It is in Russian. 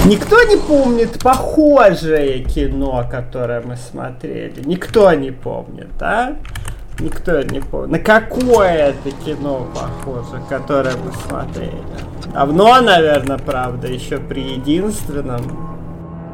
Никто не помнит похожее кино, которое мы смотрели? Никто не помнит, да? Никто не помнит. На какое это кино похоже, которое мы смотрели? Давно, наверное, правда, еще при единственном.